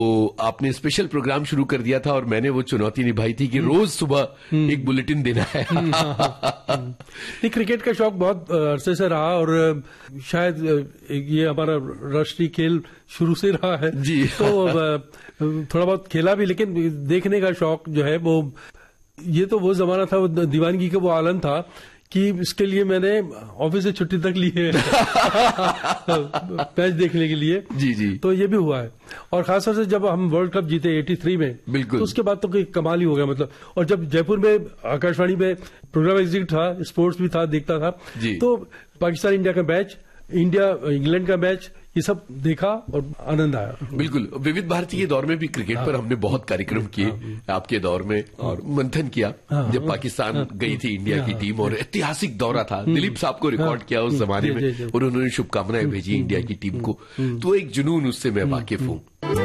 तो आपने special programme शुरू कर दिया था और मैंने वो चुनौती निभाई थी कि रोज सुबह एक बुलेटिन देना है। नहीं, क्रिकेट का शौक बहुत अरसे से रहा और शायद ये हमारा राष्ट्रीय खेल शुरू से रहा है जी। तो थोड़ा बहुत खेला भी, लेकिन देखने का शौक जो है वो, ये तो वो जमाना था, वो दीवानगी का वो आलम था कि इसके लिए मैंने ऑफिस से छुट्टी तक ली है मैच देखने के लिए। जी जी। तो ये भी हुआ है, और खासतौर से जब हम वर्ल्ड कप जीते 83 में, बिल्कुल, तो उसके बाद तो कोई कमाल ही हो गया मतलब। और जब जयपुर में आकाशवाणी में प्रोग्राम एग्जीक्यूटिव था, स्पोर्ट्स भी था, देखता था, तो पाकिस्तान इंडिया का मैच, इंडिया इंग्लैंड का मैच, ये सब देखा और आनंद आया। बिल्कुल, विविध भारती के दौर में भी क्रिकेट पर हमने बहुत कार्यक्रम किए आपके दौर में, और मंथन किया जब पाकिस्तान गई थी इंडिया की टीम, और ऐतिहासिक दौरा था। दिलीप साहब को रिकॉर्ड किया उस जमाने में, और उन्होंने शुभकामनाएं भेजी इंडिया की टीम को, तो एक जुनून उससे मैं वाकिफ हूँ।